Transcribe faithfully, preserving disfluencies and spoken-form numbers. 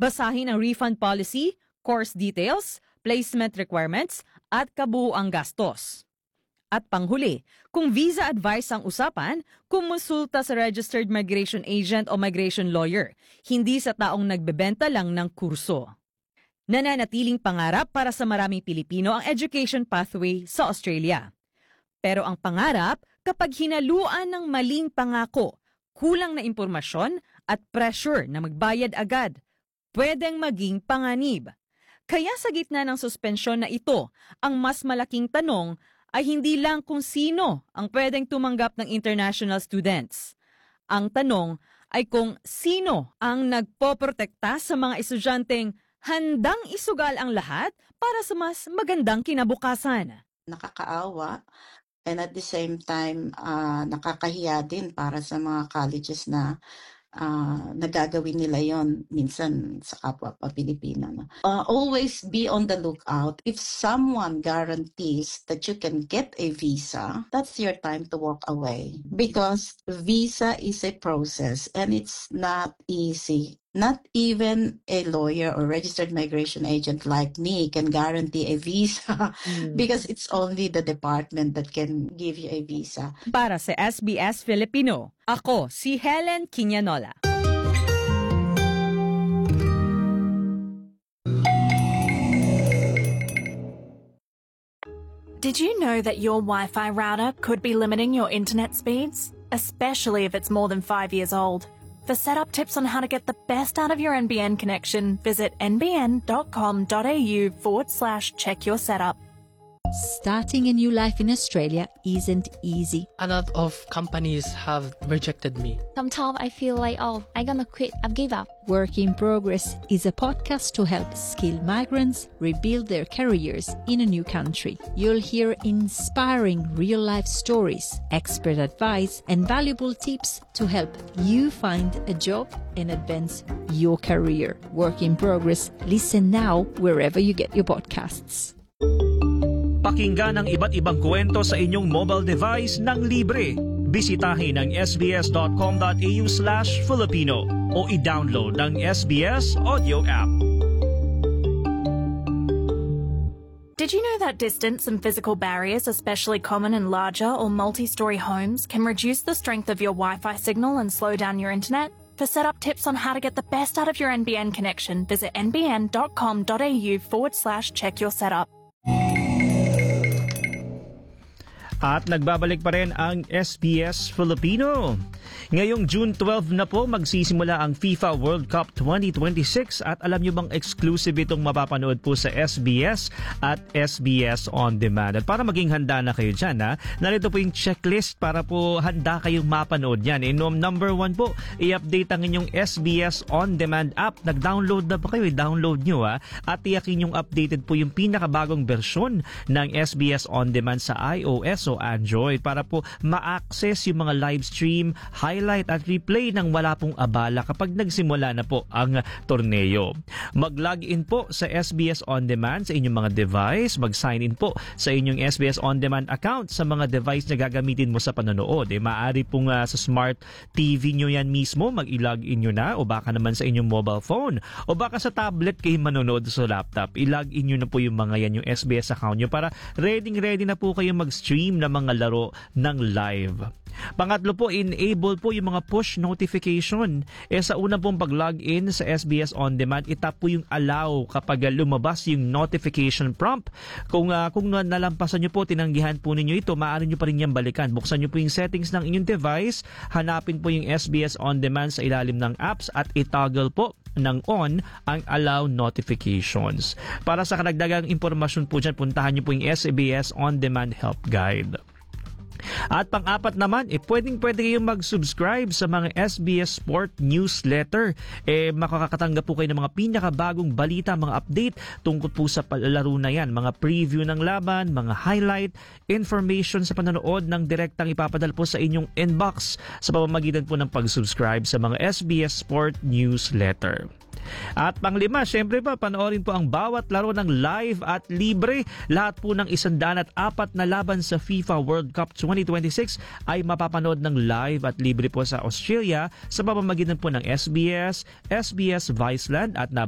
Basahin ang refund policy, course details, placement requirements, at kabuuang gastos. At panghuli, kung visa advice ang usapan, kumonsulta sa registered migration agent o migration lawyer, hindi sa taong nagbebenta lang ng kurso. Nananatiling pangarap para sa maraming Pilipino ang education pathway sa Australia. Pero ang pangarap, kapag hinaluan ng maling pangako, kulang na impormasyon at pressure na magbayad agad, pwedeng maging panganib. Kaya sa gitna ng suspensyon na ito, ang mas malaking tanong ay hindi lang kung sino ang pwedeng tumanggap ng international students. Ang tanong ay kung sino ang nagpoprotekta sa mga estudyanteng handang isugal ang lahat para sa mas magandang kinabukasan. Nakakaawa and at the same time uh, nakakahiya din para sa mga colleges na Uh, nagagawin nila yon minsan sa kapwa pa Pilipina. No? Uh, always be on the lookout. If someone guarantees that you can get a visa, that's your time to walk away. Because visa is a process and it's not easy. Not even a lawyer or registered migration agent like me can guarantee a visa mm. because it's only the department that can give you a visa. Para sa S B S Filipino, ako si Helen Quiñanola. Did you know that your Wi-Fi router could be limiting your internet speeds, especially if it's more than five years old? For setup tips on how to get the best out of your N B N connection, visit nbn.com.au forward slash check your setup. Starting a new life in Australia isn't easy. A lot of companies have rejected me. Sometimes I feel like, oh, I'm gonna quit, I've give up. Work in Progress is a podcast to help skilled migrants rebuild their careers in a new country. You'll hear inspiring real-life stories, expert advice, and valuable tips to help you find a job and advance your career. Work in Progress. Listen now wherever you get your podcasts. Pakinggan ang iba't ibang kwento sa inyong mobile device ng libre. Bisitahin ang sbs.com.au slash Filipino o i-download ang S B S Audio app. Did you know that distance and physical barriers, especially common in larger or multi-story homes, can reduce the strength of your Wi-Fi signal and slow down your internet? For setup tips on how to get the best out of your N B N connection, visit nbn.com.au forward slash check your setup. At nagbabalik pa rin ang S B S Filipino. Ngayong June twelfth na po magsisimula ang FIFA World Cup twenty twenty-six at alam nyo bang exclusive itong mapapanood po sa S B S at S B S On Demand. At para maging handa na kayo dyan, ha, narito po yung checklist para po handa kayong mapanood yan. E, number one po, i-update ang inyong S B S On Demand app. Nag-download na ba kayo? I-download nyo, ha? At tiyakin yung updated po yung pinakabagong bersyon ng S B S On Demand sa iOS o Android para po ma-access yung mga live stream, highlight at replay ng wala pong abala kapag nagsimula na po ang torneo. Mag-login po sa S B S On Demand sa inyong mga device, mag-sign in po sa inyong S B S On Demand account sa mga device na gagamitin mo sa panonood. Eh, maaari pong uh, sa smart T V nyo yan mismo, mag-i-login nyo na o baka naman sa inyong mobile phone o baka sa tablet kayo manonood sa laptop. I-login nyo na po yung mga yan, yung S B S account nyo para ready-ready na po kayo mag-stream ng mga laro ng live. Pangatlo po, enable po yung mga push notification. Eh sa unang pong pag-login sa S B S On Demand, itap po yung allow kapag lumabas yung notification prompt. Kung uh, kung nalampasan nyo po, tinanggihan po ninyo ito, maaari nyo pa rin yung balikan. Buksan nyo po yung settings ng inyong device, hanapin po yung S B S On Demand sa ilalim ng apps at itoggle po ng on ang allow notifications. Para sa karagdagang impormasyon po dyan, puntahan nyo po yung S B S On Demand Help Guide. At pang-apat naman, eh, pwedeng-pwede kayong mag-subscribe sa mga S B S Sport newsletter. Eh, makakatanggap po kayo ng mga pinakabagong balita, mga update tungkol po sa palaro na yan. Mga preview ng laban, mga highlight, information sa panonood ng direktang ipapadala po sa inyong inbox sa pamamagitan po ng pag-subscribe sa mga S B S Sport newsletter. At panglima, syempre pa, panoorin po ang bawat laro ng live at libre. Lahat po ng isandaan at apat na laban sa FIFA World Cup twenty twenty-six ay mapapanood ng live at libre po sa Australia sa pamamagitan po ng S B S, S B S Viceland at na